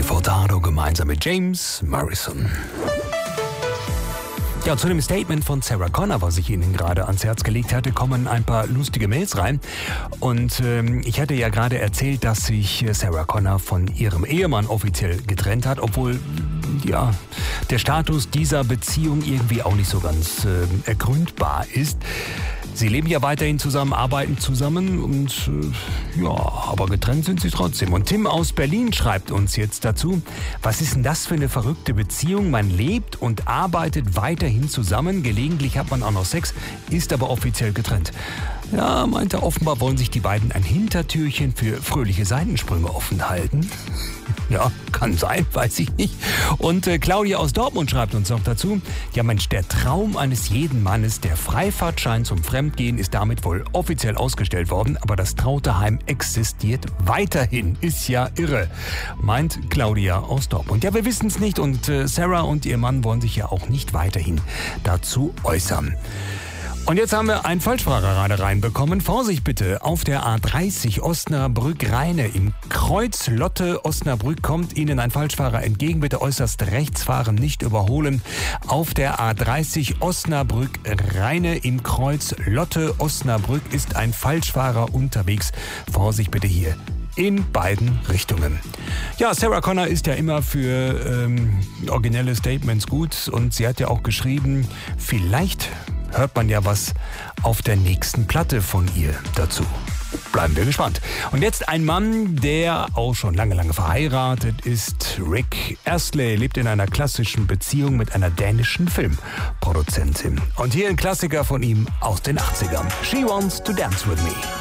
Furtado gemeinsam mit James Morrison. Ja, zu dem Statement von Sarah Connor, was ich Ihnen gerade ans Herz gelegt hatte, kommen ein paar lustige Mails rein. Und ich hatte ja gerade erzählt, dass sich Sarah Connor von ihrem Ehemann offiziell getrennt hat, obwohl ja der Status dieser Beziehung irgendwie auch nicht so ganz ergründbar ist. Sie leben ja weiterhin zusammen, arbeiten zusammen und ja, aber getrennt sind sie trotzdem. Und Tim aus Berlin schreibt uns jetzt dazu: Was ist denn das für eine verrückte Beziehung? Man lebt und arbeitet weiterhin zusammen, gelegentlich hat man auch noch Sex, ist aber offiziell getrennt. Ja, meint er, offenbar wollen sich die beiden ein Hintertürchen für fröhliche Seitensprünge offen halten. Ja, kann sein, weiß ich nicht. Und Claudia aus Dortmund schreibt uns noch dazu: Ja Mensch, der Traum eines jeden Mannes, der Freifahrtschein zum Fremdgehen, ist damit wohl offiziell ausgestellt worden, aber das Trauteheim existiert weiterhin. Ist ja irre, meint Claudia aus Dortmund. Ja, wir wissen es nicht und Sarah und ihr Mann wollen sich ja auch nicht weiterhin dazu äußern. Und jetzt haben wir einen Falschfahrer gerade reinbekommen. Vorsicht bitte, auf der A30 Osnabrück-Rheine im Kreuz Lotte-Osnabrück kommt Ihnen ein Falschfahrer entgegen. Bitte äußerst rechts fahren, nicht überholen. Auf der A30 Osnabrück-Rheine im Kreuz Lotte-Osnabrück ist ein Falschfahrer unterwegs. Vorsicht bitte hier in beiden Richtungen. Ja, Sarah Connor ist ja immer für originelle Statements gut und sie hat ja auch geschrieben, vielleicht hört man ja was auf der nächsten Platte von ihr dazu. Bleiben wir gespannt. Und jetzt ein Mann, der auch schon lange verheiratet ist. Rick Astley lebt in einer klassischen Beziehung mit einer dänischen Filmproduzentin. Und hier ein Klassiker von ihm aus den 80ern. She Wants to Dance With Me.